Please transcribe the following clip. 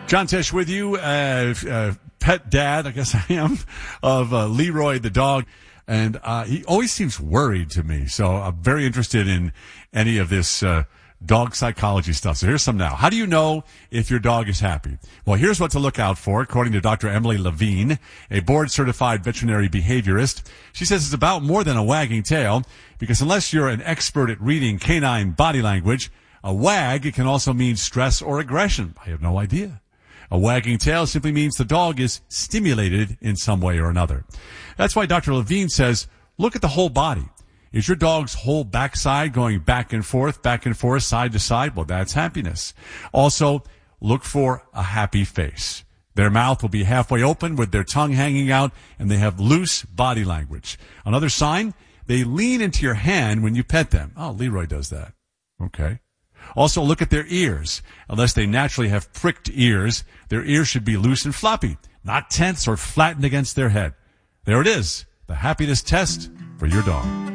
John Tesh with you, pet dad, I guess I am, of Leroy the dog. And he always seems worried to me. So I'm very interested in any of this dog psychology stuff. So here's some now. How do you know if your dog is happy? Well, here's what to look out for, according to Dr. Emily Levine, a board-certified veterinary behaviorist. She says it's about more than a wagging tail, because unless you're an expert at reading canine body language, a wag, it can also mean stress or aggression. I have no idea. A wagging tail simply means the dog is stimulated in some way or another. That's why Dr. Levine says, look at the whole body. Is your dog's whole backside going back and forth, side to side? Well, that's happiness. Also, look for a happy face. Their mouth will be halfway open with their tongue hanging out, and they have loose body language. Another sign, they lean into your hand when you pet them. Oh, Leroy does that. Okay. Also, look at their ears. Unless they naturally have pricked ears, their ears should be loose and floppy, not tense or flattened against their head. There it is, the happiness test for your dog.